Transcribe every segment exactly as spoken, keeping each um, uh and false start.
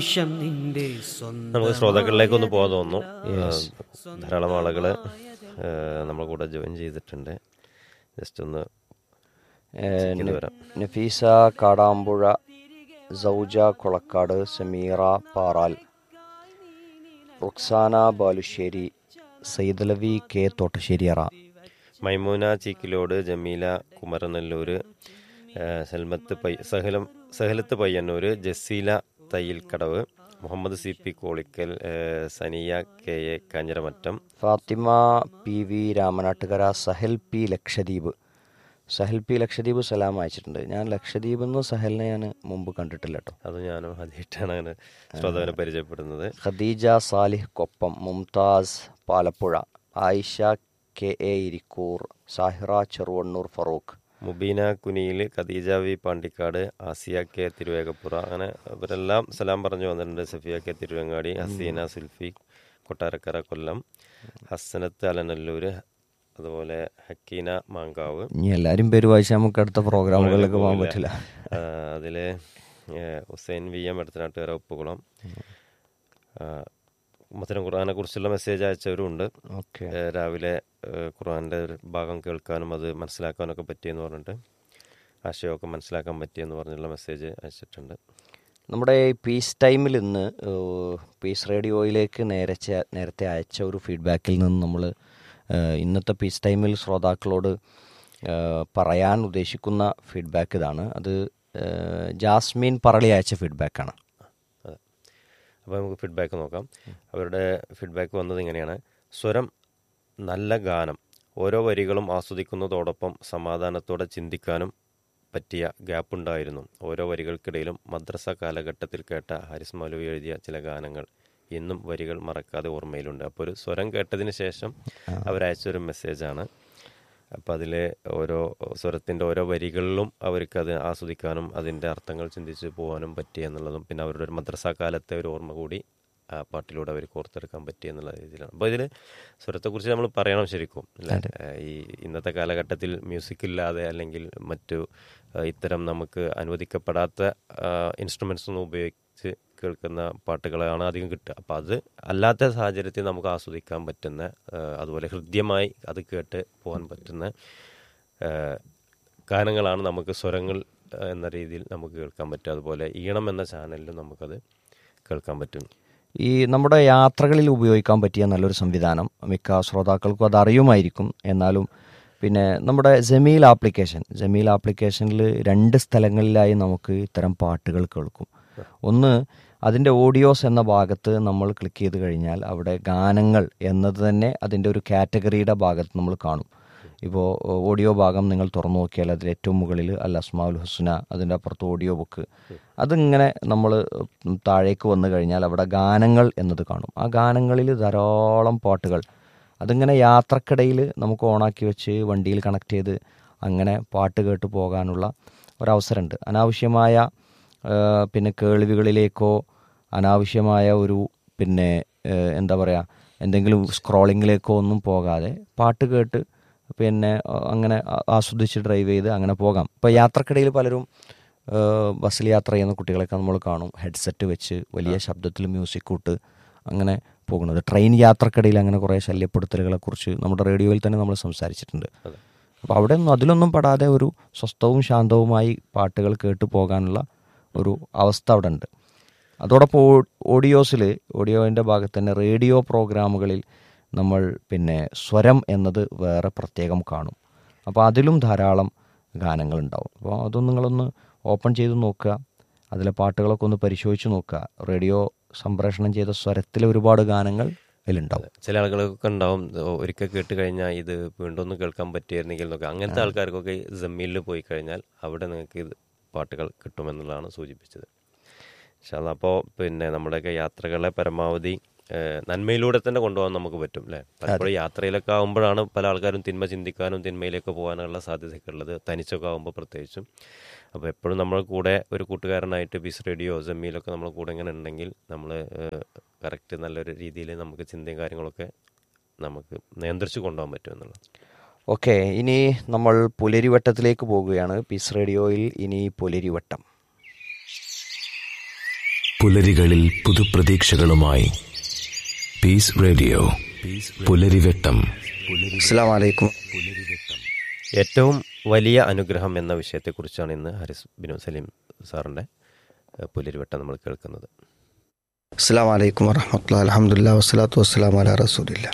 നമുക്ക് ശ്രോതാക്കളിലേക്ക് ഒന്ന് പോകാൻ തോന്നുന്നു. ധാരാളം ആളുകൾ നമ്മുടെ കൂടെ ജോയിൻ ചെയ്തിട്ടുണ്ട്. ജസ്റ്റ് ഒന്ന് വരാം. Nafeesa Kadampuzha, Souja Kolakkad, Sameera Paral, Ruksana Balussery, Saidalavi K Thottasseriyara, Maimoona Chikkilode, Jameela Kumaranellur, Salmath pi സഹലം സഹലത്ത് Payyanur, Jaseela തയ്യൽക്കടവ്, Muhammad C P Kolikkal, Sania K A Kanjiramattom, Fathima P V Ramanattukara, Sahal P Lakshadweep. Sahal P Lakshadweep സലാം അയച്ചിട്ടുണ്ട്. ഞാൻ ലക്ഷദ്വീപ് എന്ന് സഹലിനെ ഞാൻ മുമ്പ് കണ്ടിട്ടില്ല കേട്ടോ. അത് ഞാനും ആദ്യമായിട്ടാണ് അങ്ങനെ ശ്രോതാവിനെ പരിചയപ്പെടുന്നത്. Khadija Salih Koppam, Mumtaz Palappuzha, Ayisha K A Irikkur, Sahira Cheruvannur, Farooq, Mubeena Kuniyil, Khadija V Pandikkad, Asiya K Thiruvegappura, അങ്ങനെ ഇവരെല്ലാം സലാം പറഞ്ഞു വന്നിട്ടുണ്ട്. സഫിയ കെ തിരുവങ്ങാടി, ഹസീന സുൽഫി കൊട്ടാരക്കര കൊല്ലം, ഹസനത്ത് അലനല്ലൂർ, അതുപോലെ ഹക്കീന മാങ്കാവ്. ഇനി എല്ലാവരും പേര് വായിച്ചാൽ നമുക്ക് അടുത്ത പ്രോഗ്രാമുകളിലേക്ക് പോകാൻ പറ്റില്ല. അതിൽ ഹുസൈൻ വി എം എടുത്തനാട്ടുകാര ഉപ്പുകുളം, മത്തനം ഖുർആനെ കുറിച്ചുള്ള മെസ്സേജ് അയച്ചവരുണ്ട്. രാവിലെ ഖുർആൻ്റെ ഒരു ഭാഗം കേൾക്കാനും അത് മനസ്സിലാക്കാനൊക്കെ പറ്റിയെന്ന് പറഞ്ഞിട്ട് ആശയമൊക്കെ മനസ്സിലാക്കാൻ പറ്റിയെന്ന് പറഞ്ഞുള്ള മെസ്സേജ് അയച്ചിട്ടുണ്ട്. നമ്മുടെ പീസ് ടൈമിൽ ഇന്ന് പീസ് റേഡിയോയിലേക്ക് നേരത്തെ നേരത്തെ അയച്ച ഒരു ഫീഡ്ബാക്കിൽ നിന്ന് നമ്മൾ ഇന്നത്തെ പീസ് ടൈമിൽ ശ്രോതാക്കളോട് പറയാൻ ഉദ്ദേശിക്കുന്ന ഫീഡ്ബാക്ക് ഇതാണ്. അത് ജാസ്മിൻ പറളി അയച്ച ഫീഡ്ബാക്കാണ്. അപ്പോൾ നമുക്ക് ഫീഡ്ബാക്ക് നോക്കാം. അവരുടെ ഫീഡ്ബാക്ക് വന്നത് ഇങ്ങനെയാണ്: സ്വരം നല്ല ഗാനം, ഓരോ വരികളും ആസ്വദിക്കുന്നതോടൊപ്പം സമാധാനത്തോടെ ചിന്തിക്കാനും പറ്റിയ ഗ്യാപ്പുണ്ടായിരുന്നു. ഓരോ വരികൾക്കിടയിലും മദ്രസ കാലഘട്ടത്തിൽ കേട്ട ഹാരിസ് മൗലവി എഴുതിയ ചില ഗാനങ്ങൾ ഇന്നും വരികൾ മറക്കാതെ ഓർമ്മയിലുണ്ട്. അപ്പോൾ ഒരു സ്വരം കേട്ടതിന് ശേഷം അവരയച്ചൊരു മെസ്സേജാണ്. അപ്പോൾ അതിലെ ഓരോ സ്വരത്തിൻ്റെ ഓരോ വരികളിലും അവർക്കത് ആസ്വദിക്കാനും അതിൻ്റെ അർത്ഥങ്ങൾ ചിന്തിച്ച് പോകാനും പറ്റി എന്നുള്ളതും, പിന്നെ അവരുടെ ഒരു മദ്രസ കാലത്തെ ഒരു ഓർമ്മ കൂടി ആ പാട്ടിലൂടെ അവർക്ക് ഓർത്തെടുക്കാൻ പറ്റി എന്നുള്ള രീതിയിലാണ്. അപ്പോൾ ഇതിൽ സ്വരത്തെക്കുറിച്ച് നമ്മൾ പറയണം ശരിക്കും. ഈ ഇന്നത്തെ കാലഘട്ടത്തിൽ മ്യൂസിക് ഇല്ലാതെ അല്ലെങ്കിൽ മറ്റു ഇത്തരം നമുക്ക് അനുവദിക്കപ്പെടാത്ത ഇൻസ്ട്രുമെൻസ് ഒന്നും ഉപയോഗിച്ച് കേൾക്കുന്ന പാട്ടുകളാണ് അധികം കിട്ടുക. അപ്പോൾ അത് അല്ലാത്ത സാഹചര്യത്തിൽ നമുക്ക് ആസ്വദിക്കാൻ പറ്റുന്ന, അതുപോലെ ഹൃദ്യമായി അത് കേട്ട് പോകാൻ പറ്റുന്ന ഗാനങ്ങളാണ് നമുക്ക് സ്വരങ്ങൾ എന്ന രീതിയിൽ നമുക്ക് കേൾക്കാൻ പറ്റും. അതുപോലെ ഈണം എന്ന ചാനലിലും നമുക്കത് കേൾക്കാൻ പറ്റും. ഈ നമ്മുടെ യാത്രകളിൽ ഉപയോഗിക്കാൻ പറ്റിയ നല്ലൊരു സംവിധാനം, മിക്ക ശ്രോതാക്കൾക്കും അത് അറിയുമായിരിക്കും. എന്നാലും പിന്നെ നമ്മുടെ ജമീൽ ആപ്ലിക്കേഷൻ ജമീൽ ആപ്ലിക്കേഷനിൽ രണ്ട് സ്ഥലങ്ങളിലായി നമുക്ക് ഇത്തരം പാട്ടുകൾ കേൾക്കും. ഒന്ന്, അതിൻ്റെ ഓഡിയോസ് എന്ന ഭാഗത്ത് നമ്മൾ ക്ലിക്ക് ചെയ്ത് കഴിഞ്ഞാൽ അവിടെ ഗാനങ്ങൾ എന്നത് തന്നെ അതിൻ്റെ ഒരു കാറ്റഗറിയുടെ ഭാഗത്ത് നമ്മൾ കാണും. ഇപ്പോൾ ഓഡിയോ ഭാഗം നിങ്ങൾ തുറന്നു നോക്കിയാൽ അതിൽ ഏറ്റവും മുകളിൽ അൽ അസ്മാഉൽ ഹുസ്ന, അതിൻ്റെ അപ്പുറത്ത് ഓഡിയോ ബുക്ക്, അതിങ്ങനെ നമ്മൾ താഴേക്ക് വന്നു കഴിഞ്ഞാൽ അവിടെ ഗാനങ്ങൾ എന്നത് കാണും. ആ ഗാനങ്ങളിൽ ധാരാളം പാട്ടുകൾ, അതിങ്ങനെ യാത്രക്കിടയിൽ നമുക്ക് ഓണാക്കി വെച്ച് വണ്ടിയിൽ കണക്ട് ചെയ്ത് അങ്ങനെ പാട്ട് കേട്ട് പോകാനുള്ള ഒരവസരമുണ്ട്. അനാവശ്യമായ പിന്നെ കേൾവികളിലേക്കോ അനാവശ്യമായ ഒരു പിന്നെ എന്താ പറയുക എന്തെങ്കിലും സ്ക്രോളിങ്ങിലേക്കോ ഒന്നും പോകാതെ പാട്ട് കേട്ട് പിന്നെ അങ്ങനെ ആസ്വദിച്ച് ഡ്രൈവ് ചെയ്ത് അങ്ങനെ പോകാം. ഇപ്പോൾ യാത്രക്കിടയിൽ പലരും ബസ്സിൽ യാത്ര ചെയ്യുന്ന കുട്ടികളൊക്കെ നമ്മൾ കാണും ഹെഡ്സെറ്റ് വെച്ച് വലിയ ശബ്ദത്തിൽ മ്യൂസിക് ഇട്ട് അങ്ങനെ പോകുന്നത്. ട്രെയിൻ യാത്രക്കിടയിൽ അങ്ങനെ കുറേ ശല്യപ്പെടുത്തലുകളെക്കുറിച്ച് നമ്മുടെ റേഡിയോയിൽ തന്നെ നമ്മൾ സംസാരിച്ചിട്ടുണ്ട്. അപ്പോൾ അവിടെ ഒന്നും അതിലൊന്നും പെടാതെ ഒരു സ്വസ്ഥവും ശാന്തവുമായി പാട്ടുകൾ കേട്ട് പോകാനുള്ള ഒരു അവസ്ഥ അവിടെ ഉണ്ട്. അതോടൊപ്പം ഓഡിയോസിൽ ഓഡിയോൻ്റെ ഭാഗത്ത് തന്നെ റേഡിയോ പ്രോഗ്രാമുകളിൽ നമ്മൾ പിന്നെ സ്വരം എന്നത് വേറെ പ്രത്യേകം കാണും. അപ്പോൾ അതിലും ധാരാളം ഗാനങ്ങളുണ്ടാവും. അപ്പോൾ അതൊന്നും നിങ്ങളൊന്ന് ഓപ്പൺ ചെയ്ത് നോക്കുക, അതിലെ പാട്ടുകളൊക്കെ ഒന്ന് പരിശോധിച്ച് നോക്കുക. റേഡിയോ സംപ്രേഷണം ചെയ്ത സ്വരത്തിലെ ഒരുപാട് ഗാനങ്ങൾ അതിലുണ്ടാവും. ചില ആളുകൾക്കൊക്കെ ഉണ്ടാവും ഒരിക്കൽ കേട്ട് കഴിഞ്ഞാൽ ഇത് വീണ്ടും ഒന്ന് കേൾക്കാൻ പറ്റിയിരുന്നെങ്കിൽ എന്നൊക്കെ. അങ്ങനത്തെ ആൾക്കാർക്കൊക്കെ ജമീലിൽ പോയി കഴിഞ്ഞാൽ അവിടെ നിങ്ങൾക്ക് ഇത് പാട്ടുകൾ കിട്ടുമെന്നുള്ളതാണ് സൂചിപ്പിച്ചത്. അപ്പോൾ പിന്നെ നമ്മുടെയൊക്കെ യാത്രകളെ പരമാവധി നന്മയിലൂടെ തന്നെ കൊണ്ടുപോകാൻ നമുക്ക് പറ്റും അല്ലേ. പലപ്പോഴും യാത്രയിലൊക്കെ ആകുമ്പോഴാണ് പല ആൾക്കാരും തിന്മ ചിന്തിക്കാനും തിന്മയിലേക്ക് പോകാനുള്ള സാധ്യതയൊക്കെ ഉള്ളത്, തനിച്ചൊക്കെ ആകുമ്പോൾ പ്രത്യേകിച്ചും. അപ്പോൾ എപ്പോഴും നമ്മൾ കൂടെ ഒരു കൂട്ടുകാരനായിട്ട് പീസ് റേഡിയോ ജമീലൊക്കെ നമ്മൾ കൂടെ ഇങ്ങനെ ഉണ്ടെങ്കിൽ നമ്മൾ കറക്റ്റ് നല്ലൊരു രീതിയിൽ നമുക്ക് ചിന്തയും കാര്യങ്ങളൊക്കെ നമുക്ക് നിയന്ത്രിച്ച് കൊണ്ടുപോകാൻ പറ്റും എന്നുള്ളത്. ഓക്കെ, ഇനി നമ്മൾ പുലരിവട്ടത്തിലേക്ക് പോകുകയാണ്. പീസ് റേഡിയോയിൽ ഇനി പുലരിവട്ടം. പുലരികളിൽ പുതുപ്രതീക്ഷകളുമായി പീസ് റേഡിയോ പുലരിവെട്ടം. അസ്സലാമു അലൈക്കും. ഏറ്റവും വലിയ അനുഗ്രഹം എന്ന വിഷയത്തെക്കുറിച്ചാണ് ഇന്ന് ഹാരിസ് ബിനു സലീം സാറിൻ്റെ പുലരിവട്ടം നമ്മൾ കേൾക്കുന്നത്. അസ്സലാമു അലൈക്കും വറഹ്മത്തുള്ളാഹി. അൽഹംദുലില്ലാഹി വസ്സലാത്തു വസ്സലാമു അലാ റസൂലില്ലാഹ്.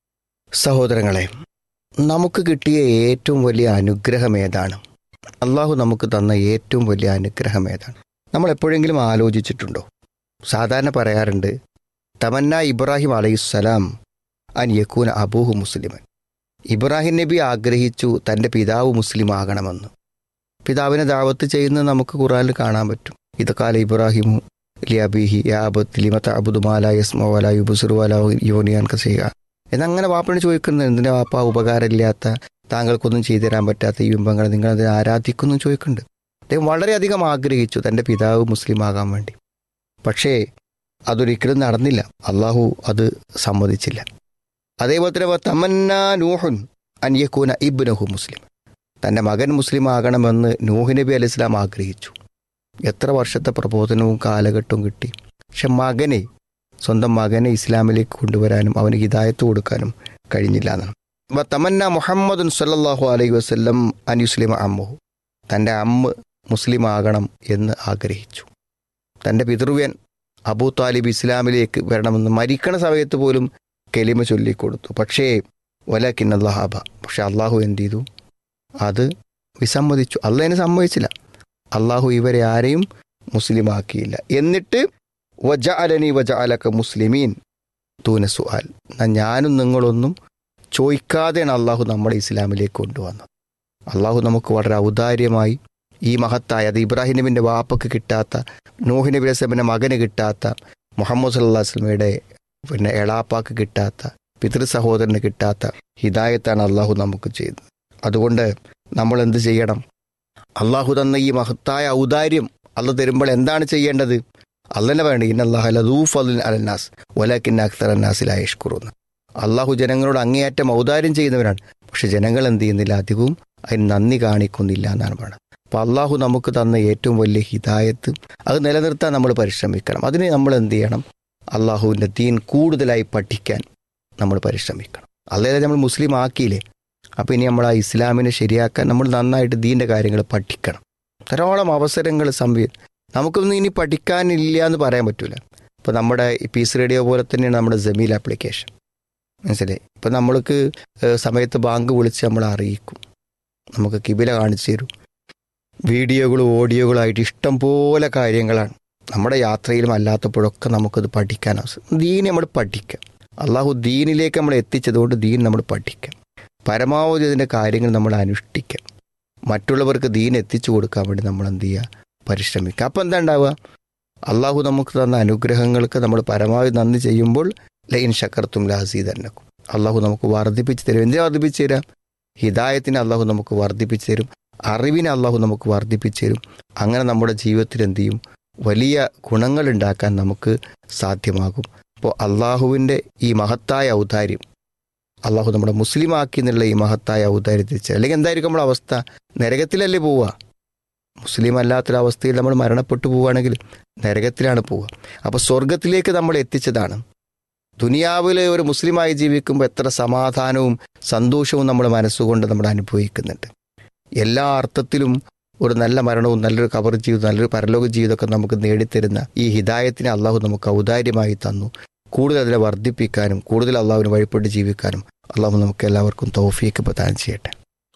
സഹോദരങ്ങളെ, നമുക്ക് കിട്ടിയ ഏറ്റവും വലിയ അനുഗ്രഹം ഏതാണ്? അള്ളാഹു നമുക്ക് തന്ന ഏറ്റവും വലിയ അനുഗ്രഹം ഏതാണ്? നമ്മൾ എപ്പോഴെങ്കിലും ആലോചിച്ചിട്ടുണ്ടോ? സാധാരണ പറയാറുണ്ട്, തമന്ന ഇബ്രാഹിം അലൈഹിസ്സലാം അൻ യകൂന അബൂഹു മുസ്ലിമൻ. ഇബ്രാഹിം നബി ആഗ്രഹിച്ചു തൻ്റെ പിതാവ് മുസ്ലിം ആകണമെന്ന്. പിതാവിനെ ദാവത്ത് ചെയ്യുന്നത് നമുക്ക് ഖുർആനിൽ കാണാൻ പറ്റും. ഇത് കാല ഇബ്രാഹിമു ലിയബീഹി യാ അബത്തി ലിമ തഅബുദു മാ ലാ യസ്മഉ വലാ യുബ്സിറു വലാ യുഗ്നി അൻക ശൈഅ എന്നങ്ങനെ വാപ്പനോട് ചോദിക്കുന്നത്, എന്തിനാ വാപ്പ ഉപകാരമില്ലാത്ത, താങ്കൾക്കൊന്നും ചെയ്തു തരാൻ പറ്റാത്ത ഈ ബിംബങ്ങളെ നിങ്ങൾ അതിനെ ആരാധിക്കുന്നു ചോദിക്കുന്നുണ്ട്. അദ്ദേഹം വളരെയധികം ആഗ്രഹിച്ചു തൻ്റെ പിതാവ് മുസ്ലിം ആകാൻ വേണ്ടി. പക്ഷേ അതൊരിക്കലും നടന്നില്ല. അള്ളാഹു അത് സമ്മതിച്ചില്ല. അതേപോലെ തന്നെ തമന്ന നൂഹുൻ അൻ യകൂന ഇബ്നഹു മുസ്ലിം. തൻ്റെ മകൻ മുസ്ലിം ആകണമെന്ന് നൂഹ് നബി അലൈഹി സ്വലാം ആഗ്രഹിച്ചു. എത്ര വർഷത്തെ പ്രബോധനവും കാലഘട്ടവും കിട്ടി. പക്ഷെ മകനെ, സ്വന്തം മകനെ ഇസ്ലാമിലേക്ക് കൊണ്ടുവരാനും അവന് ഹിദായത്ത് കൊടുക്കാനും കഴിഞ്ഞില്ല എന്നാണ്. വ തമന്ന മുഹമ്മദുൻ സല്ലല്ലാഹു അലൈഹി വസല്ലം അൻ യുസ്ലിമ അമ്മുഹു. തൻ്റെ അമ്മ മുസ്ലിം ആകണം എന്ന് ആഗ്രഹിച്ചു. തൻ്റെ പിതൃവ്യൻ അബൂ താലിബ് ഇസ്ലാമിലേക്ക് വരണമെന്ന് മരിക്കണ സമയത്ത് പോലും കെലിമ ചൊല്ലിക്കൊടുത്തു. പക്ഷേ വലകിൻ അല്ലാഹബ, പക്ഷെ അള്ളാഹു എന്ത് ചെയ്തു? അത് വിസമ്മതിച്ചു. അള്ളാഹിനെ സമ്മതിച്ചില്ല. അള്ളാഹു ഇവരെ ആരെയും മുസ്ലിമാക്കിയില്ല. എന്നിട്ട് വജഅലനി വജഅലക മുസ്ലിമീൻ ദൂന സുആൽ, ഞാനും നിങ്ങളൊന്നും ചോദിക്കാതെയാണ് അള്ളാഹു നമ്മളെ ഇസ്ലാമിലേക്ക് കൊണ്ടുവന്നത്. അള്ളാഹു നമുക്ക് വളരെ ഔദാര്യമായി ഈ മഹത്തായ, അത് ഇബ്രാഹിം നബിൻ്റെ വാപ്പക്ക് കിട്ടാത്ത, നൂഹ് നബി അലൈഹി സ്വലാമിൻ്റെ മകന് കിട്ടാത്ത, മുഹമ്മദ് സല്ലല്ലാഹു അലൈഹി വസല്ലമയുടെ പിന്നെ എളാപ്പാക്ക് കിട്ടാത്ത, പിതൃ സഹോദരന് കിട്ടാത്ത ഹിദായത്താണ് അള്ളാഹു നമുക്ക് ചെയ്തത്. അതുകൊണ്ട് നമ്മൾ എന്ത് ചെയ്യണം? അള്ളാഹു തന്ന ഈ മഹത്തായ ഔദാര്യം അള്ളാഹു തരുമ്പോൾ എന്താണ് ചെയ്യേണ്ടത്? അള്ളനെ വേണ്ട, ഇന്നല്ലാഹ ലദൂ ഫദ്ലിൻ അലന്നാസ് വലാകിന്ന അക്സറന്നാസി ലാ യശ്കുറൂൻ. അള്ളാഹു ജനങ്ങളോട് അങ്ങേയറ്റം ഔദാര്യം ചെയ്യുന്നവരാണ്. പക്ഷെ ജനങ്ങൾ എന്ത് ചെയ്യുന്നില്ല? അധികവും അതിന് നന്ദി കാണിക്കുന്നില്ല എന്നാണ് പറയുന്നത്. അപ്പോൾ അള്ളാഹു നമുക്ക് തന്ന ഏറ്റവും വലിയ ഹിദായത്ത് അത് നിലനിർത്താൻ നമ്മൾ പരിശ്രമിക്കണം. അതിന് നമ്മൾ എന്ത് ചെയ്യണം? അള്ളാഹുവിൻ്റെ ദീൻ കൂടുതലായി പഠിക്കാൻ നമ്മൾ പരിശ്രമിക്കണം. അല്ലാതെ നമ്മൾ മുസ്ലിം ആക്കിയില്ലേ, അപ്പോൾ ഇനി നമ്മൾ ആ ഇസ്ലാമിനെ ശരിയാക്കാൻ നമ്മൾ നന്നായിട്ട് ദീൻ്റെ കാര്യങ്ങൾ പഠിക്കണം. ധാരാളം അവസരങ്ങൾ സംവി നമുക്കൊന്നും ഇനി പഠിക്കാനില്ല എന്ന് പറയാൻ പറ്റില്ല. ഇപ്പോൾ നമ്മുടെ ഈ പീസ് റേഡിയോ പോലെ തന്നെയാണ് നമ്മുടെ ജമീൽ ആപ്ലിക്കേഷൻ. മനസ്സിലായി? ഇപ്പം നമ്മൾക്ക് സമയത്ത് ബാങ്ക് വിളിച്ച് നമ്മളെ അറിയിക്കും, നമുക്ക് കിബില കാണിച്ചു തരും. വീഡിയോകളും ഓഡിയോകളായിട്ട് ഇഷ്ടം പോലെ കാര്യങ്ങളാണ്. നമ്മുടെ യാത്രയിലും അല്ലാത്തപ്പോഴൊക്കെ നമുക്കത് പഠിക്കാൻ അവസരം. ദീൻ നമ്മൾ പഠിക്കാം. അള്ളാഹു ദീനിലേക്ക് നമ്മൾ എത്തിച്ചതുകൊണ്ട് ദീൻ നമ്മൾ പഠിക്കാം. പരമാവധി അതിൻ്റെ കാര്യങ്ങൾ നമ്മൾ അനുഷ്ഠിക്കാം. മറ്റുള്ളവർക്ക് ദീൻ എത്തിച്ചു കൊടുക്കാൻ വേണ്ടി നമ്മൾ എന്ത് ചെയ്യുക? പരിശ്രമിക്കുക. അപ്പം എന്താ ഉണ്ടാവുക? അള്ളാഹു നമുക്ക് തന്ന അനുഗ്രഹങ്ങൾക്ക് നമ്മൾ പരമാവധി നന്ദി ചെയ്യുമ്പോൾ ലൈൻ ശക്കർത്തും ലഹസീദന്നക്കും, അള്ളാഹു നമുക്ക് വർദ്ധിപ്പിച്ച് തരും. എന്തിനാ വർദ്ധിപ്പിച്ച് തരാം? ഹിദായത്തിനെ അള്ളാഹു നമുക്ക് വർദ്ധിപ്പിച്ച് തരും, അറിവിനെ അള്ളാഹു നമുക്ക് വർദ്ധിപ്പിച്ച് തരും. അങ്ങനെ നമ്മുടെ ജീവിതത്തിൽ എന്ത് ചെയ്യും? വലിയ ഗുണങ്ങൾ ഉണ്ടാക്കാൻ നമുക്ക് സാധ്യമാകും. അപ്പോൾ അള്ളാഹുവിൻ്റെ ഈ മഹത്തായ ഔദാര്യം, അള്ളാഹു നമ്മുടെ മുസ്ലിം ആക്കി എന്നുള്ള ഈ മഹത്തായ ഔദാര്യത്തിൽ, അല്ലെങ്കിൽ എന്തായിരിക്കും നമ്മുടെ അവസ്ഥ? നരകത്തിലല്ലേ പോവുക? മുസ്ലിം അല്ലാത്തൊരവസ്ഥയിൽ നമ്മൾ മരണപ്പെട്ടു പോവുകയാണെങ്കിൽ നരകത്തിലാണ് പോവുക. അപ്പോൾ സ്വർഗത്തിലേക്ക് നമ്മൾ എത്തിച്ചതാണ്. ദുനിയാവിൽ ഒരു മുസ്ലിമായി ജീവിക്കുമ്പോൾ എത്ര സമാധാനവും സന്തോഷവും നമ്മൾ മനസ്സുകൊണ്ട് നമ്മൾ അനുഭവിക്കുന്നുണ്ട്. എല്ലാ അർത്ഥത്തിലും ഒരു നല്ല മരണവും നല്ലൊരു ഖബർ ജീവിതം, നല്ലൊരു പരലോക ജീവിതമൊക്കെ നമുക്ക് നേടിത്തരുന്ന ഈ ഹിദായത്തിനെ അള്ളാഹു നമുക്ക് ഔദാര്യമായി തന്നു. കൂടുതൽ അതിനെ വർദ്ധിപ്പിക്കാനും കൂടുതൽ അള്ളാഹുവിന് വഴിപ്പെട്ട് ജീവിക്കാനും അള്ളാഹു നമുക്ക് എല്ലാവർക്കും തൗഫീക്ക് പ്രദാനം ചെയ്യട്ടെ.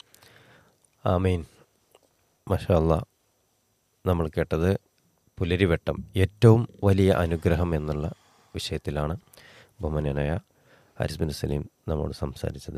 ആമീൻ. മാഷാ അല്ലാഹ്. നമ്മൾ കേട്ടത് പുലരിവട്ടം, ഏറ്റവും വലിയ അനുഗ്രഹം എന്നുള്ള വിഷയത്തിലാണ് ബഹുമാന്യനായ ഹാരിസ് ബിൻ സലീം നമ്മോട് സംസാരിച്ചത്.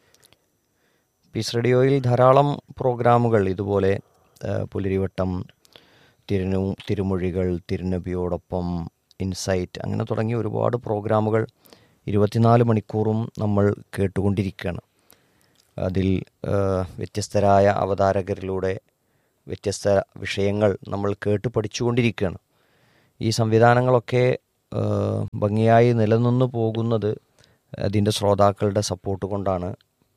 പീസ് റേഡിയോയിൽ ധാരാളം പ്രോഗ്രാമുകൾ ഇതുപോലെ പുലരിവട്ടം, തിരുനു തിരുമൊഴികൾ, തിരുനബിയോടൊപ്പം, ഇൻസൈറ്റ്, അങ്ങനെ തുടങ്ങിയ ഒരുപാട് പ്രോഗ്രാമുകൾ ഇരുപത്തിനാല് മണിക്കൂറും നമ്മൾ കേട്ടുകൊണ്ടിരിക്കുകയാണ്. അതിൽ വ്യത്യസ്തരായ അവതാരകരിലൂടെ വ്യത്യസ്ത വിഷയങ്ങൾ നമ്മൾ കേട്ട് പഠിച്ചുകൊണ്ടിരിക്കുകയാണ്. ഈ സംവിധാനങ്ങളൊക്കെ ഭംഗിയായി നിലനിന്നു പോകുന്നത് അതിൻ്റെ ശ്രോതാക്കളുടെ സപ്പോർട്ട് കൊണ്ടാണ്,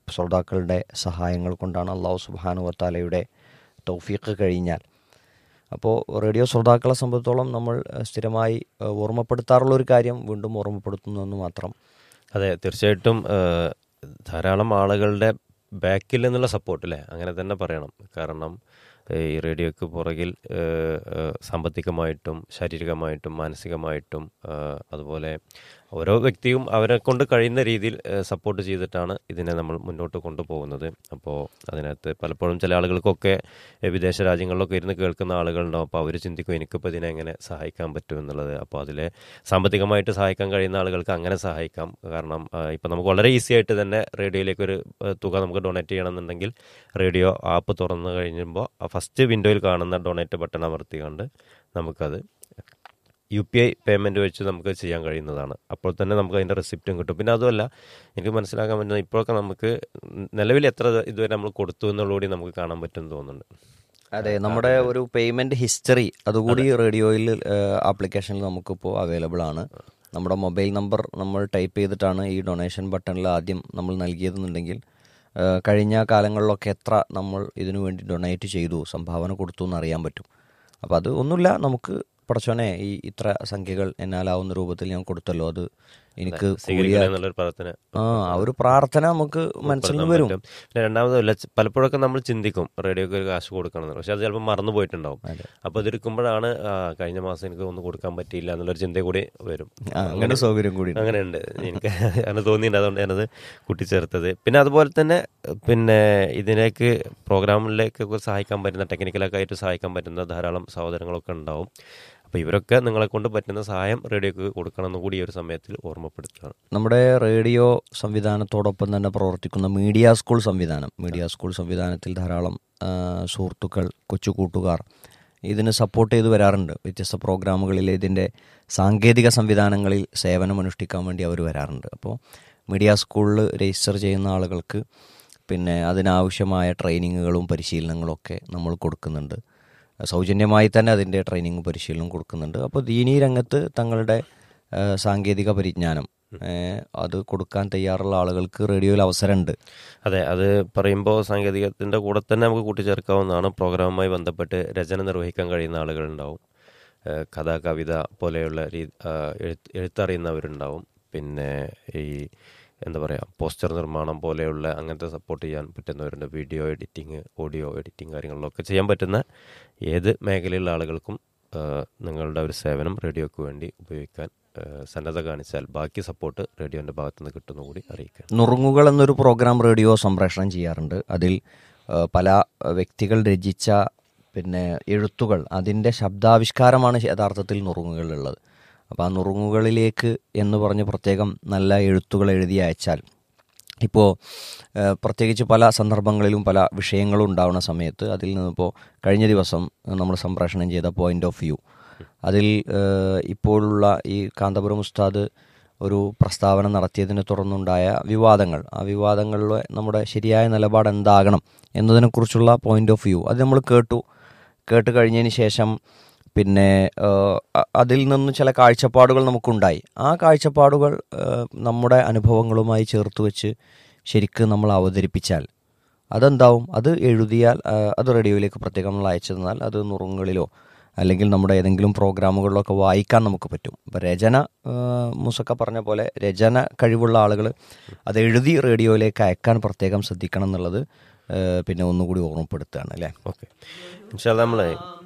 ശ്രോതാക്കളുടെ സഹായങ്ങൾ കൊണ്ടാണ്. അള്ളാഹു സുബ്ഹാനഹു വ തആലയുടെ തൗഫീഖ് കഴിഞ്ഞാൽ. അപ്പോൾ റേഡിയോ ശ്രോതാക്കളെ സംബന്ധിച്ചോളം നമ്മൾ സ്ഥിരമായി ഓർമ്മപ്പെടുത്താറുള്ള ഒരു കാര്യം വീണ്ടും ഓർമ്മപ്പെടുത്തുന്നതെന്ന് മാത്രം. അതെ, തീർച്ചയായിട്ടും ധാരാളം ആളുകളുടെ ബാക്കിൽ നിന്നുള്ള സപ്പോർട്ട് അല്ലേ, അങ്ങനെ തന്നെ പറയണം. കാരണം ഈ റേഡിയോയ്ക്ക് പുറകിൽ സാമ്പത്തികമായിട്ടും ശാരീരികമായിട്ടും മാനസികമായിട്ടും അതുപോലെ ഓരോ വ്യക്തിയും അവരെ കൊണ്ട് കഴിയുന്ന രീതിയിൽ സപ്പോർട്ട് ചെയ്തിട്ടാണ് ഇതിനെ നമ്മൾ മുന്നോട്ട് കൊണ്ടുപോകുന്നത്. അപ്പോൾ അതിനകത്ത് പലപ്പോഴും ചില ആളുകൾക്കൊക്കെ വിദേശ രാജ്യങ്ങളിലൊക്കെ ഇരുന്ന് കേൾക്കുന്ന ആളുകളുണ്ടാവും. അപ്പോൾ അവർ ചിന്തിക്കും എനിക്കിപ്പോൾ ഇതിനെ എങ്ങനെ സഹായിക്കാൻ പറ്റും എന്നുള്ളത്. അപ്പോൾ അതിലെ സാമ്പത്തികമായിട്ട് സഹായിക്കാൻ കഴിയുന്ന ആളുകൾക്ക് അങ്ങനെ സഹായിക്കാം. കാരണം ഇപ്പം നമുക്ക് വളരെ ഈസി ആയിട്ട് തന്നെ റേഡിയോയിലേക്കൊരു തുക നമുക്ക് ഡൊണേറ്റ് ചെയ്യണമെന്നുണ്ടെങ്കിൽ റേഡിയോ ആപ്പ് തുറന്നു കഴിയുമ്പോൾ ഫസ്റ്റ് വിൻഡോയിൽ കാണുന്ന ഡൊണേറ്റ് ബട്ടൺ അമർത്തിക്കൊണ്ട് നമുക്കത് യു പി ഐ പേയ്മെൻറ്റ് വെച്ച് നമുക്ക് ചെയ്യാൻ കഴിയുന്നതാണ്. അപ്പോൾ തന്നെ നമുക്ക് അതിൻ്റെ റെസിപ്റ്റും കിട്ടും. പിന്നെ അതുമല്ല, എനിക്ക് മനസ്സിലാക്കാൻ പറ്റുന്നത് ഇപ്പോഴൊക്കെ നമുക്ക് നിലവിൽ എത്ര ഇതുവരെ നമ്മൾ കൊടുത്തു എന്നുള്ളൂടി നമുക്ക് കാണാൻ പറ്റുമെന്ന് തോന്നുന്നുണ്ട്. അതെ, നമ്മുടെ ഒരു പേയ്മെൻറ്റ് ഹിസ്റ്ററി അതുകൂടി റേഡിയോയിൽ ആപ്ലിക്കേഷനിൽ നമുക്കിപ്പോൾ അവൈലബിൾ ആണ്. നമ്മുടെ മൊബൈൽ നമ്പർ നമ്മൾ ടൈപ്പ് ചെയ്തിട്ടാണ് ഈ ഡൊണേഷൻ ബട്ടണിൽ ആദ്യം നമ്മൾ നൽകിയതെന്നുണ്ടെങ്കിൽ കഴിഞ്ഞ കാലങ്ങളിലൊക്കെ എത്ര നമ്മൾ ഇതിനു വേണ്ടി ഡൊണേറ്റ് ചെയ്തു, സംഭാവന കൊടുത്തു എന്ന് അറിയാൻ പറ്റും. അപ്പോൾ അത് ഒന്നുമില്ല, നമുക്ക് പടച്ചോനെ ഈ ഇത്ര സംഖ്യകൾ എന്നാലാവുന്ന രൂപത്തിൽ ഞാൻ കൊടുത്തല്ലോ, അത് എനിക്ക് ആ ഒരു പ്രാർത്ഥന നമുക്ക് മനസ്സിൽ നിന്ന് വരും. പിന്നെ രണ്ടാമതല്ല, പലപ്പോഴൊക്കെ നമ്മൾ ചിന്തിക്കും റേഡിയോക്ക് ഒരു കാശ് കൊടുക്കണം, പക്ഷെ അത് ചിലപ്പോൾ മറന്നു പോയിട്ടുണ്ടാവും. അപ്പോൾ അതെടുക്കുമ്പോഴാണ് കഴിഞ്ഞ മാസം എനിക്ക് ഒന്നും കൊടുക്കാൻ പറ്റിയില്ല എന്നുള്ളൊരു ചിന്ത കൂടി വരും. അങ്ങനെ സൗകര്യം കൂടി അങ്ങനെ ഉണ്ട്, എനിക്ക് അങ്ങനെ തോന്നിയിട്ടുണ്ട്. അതുകൊണ്ട് ഞാനത് കൂട്ടിച്ചേർത്തത്. പിന്നെ അതുപോലെ തന്നെ പിന്നെ ഇതിലേക്ക് പ്രോഗ്രാമിലേക്കൊക്കെ സഹായിക്കാൻ പറ്റുന്ന ടെക്നിക്കലൊക്കെ ആയിട്ട് സഹായിക്കാൻ പറ്റുന്ന ധാരാളം സഹോദരങ്ങളൊക്കെ ഉണ്ടാവും. അപ്പോൾ ഇവരൊക്കെ നിങ്ങളെ കൊണ്ട് പറ്റുന്ന സഹായം റേഡിയോക്ക് കൊടുക്കണമെന്ന് കൂടി ഈ ഒരു സമയത്തിൽ ഓർമ്മപ്പെടുത്തുകയാണ്. നമ്മുടെ റേഡിയോ സംവിധാനത്തോടൊപ്പം തന്നെ പ്രവർത്തിക്കുന്ന മീഡിയ സ്കൂൾ സംവിധാനം മീഡിയ സ്കൂൾ സംവിധാനത്തിൽ ധാരാളം സുഹൃത്തുക്കൾ, കൊച്ചു കൂട്ടുകാർ ഇതിന് സപ്പോർട്ട് ചെയ്ത് വരാറുണ്ട്. വ്യത്യസ്ത പ്രോഗ്രാമുകളിൽ ഇതിൻ്റെ സാങ്കേതിക സംവിധാനങ്ങളിൽ സേവനമനുഷ്ഠിക്കാൻ വേണ്ടി അവർ വരാറുണ്ട്. അപ്പോൾ മീഡിയ സ്കൂളിൽ രജിസ്റ്റർ ചെയ്യുന്ന ആളുകൾക്ക് പിന്നെ അതിനാവശ്യമായ ട്രെയിനിങ്ങുകളും പരിശീലനങ്ങളും ഒക്കെ നമ്മൾ കൊടുക്കുന്നുണ്ട്. സൗജന്യമായി തന്നെ അതിൻ്റെ ട്രെയിനിങ്ങും പരിശീലനവും കൊടുക്കുന്നുണ്ട്. അപ്പോൾ ദീനീ രംഗത്ത് തങ്ങളുടെ സാങ്കേതിക പരിജ്ഞാനം അത് കൊടുക്കാൻ തയ്യാറുള്ള ആളുകൾക്ക് റേഡിയോയിൽ അവസരമുണ്ട്. അതെ, അത് പറയുമ്പോൾ സാങ്കേതികത്തിൻ്റെ കൂടെ തന്നെ നമുക്ക് കൂട്ടിച്ചേർക്കാവുന്നതാണ്. പ്രോഗ്രാമുമായി ബന്ധപ്പെട്ട് രചന നിർവഹിക്കാൻ കഴിയുന്ന ആളുകളുണ്ടാവും, കഥ കവിത പോലെയുള്ള രീതി എഴുത്ത് എഴുത്തറിയുന്നവരുണ്ടാവും. പിന്നെ ഈ എന്താ പറയുക പോസ്റ്റർ നിർമ്മാണം പോലെയുള്ള അങ്ങനത്തെ സപ്പോർട്ട് ചെയ്യാൻ പറ്റുന്നവരുണ്ട്. വീഡിയോ എഡിറ്റിങ്, ഓഡിയോ എഡിറ്റിംഗ് കാര്യങ്ങളിലൊക്കെ ചെയ്യാൻ പറ്റുന്ന ഏത് മേഖലയിലുള്ള ആളുകൾക്കും നിങ്ങളുടെ ഒരു സേവനം റേഡിയോക്ക് വേണ്ടി ഉപയോഗിക്കാൻ സന്നദ്ധ കാണിച്ചാൽ ബാക്കി സപ്പോർട്ട് റേഡിയോൻ്റെ ഭാഗത്തു നിന്ന് കിട്ടുന്ന കൂടി അറിയിക്കുക. നുറുങ്ങുകൾ എന്നൊരു പ്രോഗ്രാം റേഡിയോ സംപ്രേഷണം ചെയ്യാറുണ്ട്. അതിൽ പല വ്യക്തികൾ രചിച്ച പിന്നെ എഴുത്തുകൾ, അതിൻ്റെ ശബ്ദാവിഷ്കാരമാണ് യഥാർത്ഥത്തിൽ നുറുങ്ങുകളിലുള്ളത്. അപ്പോൾ ആ നുറുങ്ങുകളിലേക്ക് എന്ന് പറഞ്ഞ് പ്രത്യേകം നല്ല എഴുത്തുകൾ എഴുതി അയച്ചാൽ, ഇപ്പോൾ പ്രത്യേകിച്ച് പല സന്ദർഭങ്ങളിലും പല വിഷയങ്ങളും ഉണ്ടാവുന്ന സമയത്ത് അതിൽ നിന്നിപ്പോൾ കഴിഞ്ഞ ദിവസം നമ്മൾ സംപ്രേഷണം ചെയ്ത പോയിൻ്റ് ഓഫ് വ്യൂ, അതിൽ ഇപ്പോഴുള്ള ഈ കാന്തപുരം ഉസ്താദ് ഒരു പ്രസ്താവന നടത്തിയതിനെ തുടർന്നുണ്ടായ വിവാദങ്ങൾ, ആ വിവാദങ്ങളിൽ നമ്മുടെ ശരിയായ നിലപാട് എന്താകണം എന്നതിനെക്കുറിച്ചുള്ള പോയിൻ്റ് ഓഫ് വ്യൂ അത് നമ്മൾ കേട്ടു. കേട്ട് കഴിഞ്ഞതിന് ശേഷം പിന്നെ അതിൽ നിന്ന് ചില കാഴ്ചപ്പാടുകൾ നമുക്കുണ്ടായി. ആ കാഴ്ചപ്പാടുകൾ നമ്മുടെ അനുഭവങ്ങളുമായി ചേർത്ത് വെച്ച് ശരിക്കും നമ്മൾ അവതരിപ്പിച്ചാൽ അതെന്താവും, അത് എഴുതിയാൽ അത് റേഡിയോയിലേക്ക് പ്രത്യേകം നമ്മൾ അയച്ചു തന്നാൽ അത് നുറുങ്ങുകളിലോ അല്ലെങ്കിൽ നമ്മുടെ ഏതെങ്കിലും പ്രോഗ്രാമുകളിലൊക്കെ വായിക്കാൻ നമുക്ക് പറ്റും. അപ്പോൾ രചന, മൂസക്ക പറഞ്ഞ പോലെ രചന കഴിവുള്ള ആളുകൾ അത് എഴുതി റേഡിയോയിലേക്ക് അയക്കാൻ പ്രത്യേകം ശ്രദ്ധിക്കണം എന്നുള്ളത് പിന്നെ ഒന്നുകൂടി ഓർമ്മപ്പെടുത്തുകയാണ് അല്ലേ. ഓക്കെ, ഇൻഷാ അല്ലാഹ് നമ്മൾ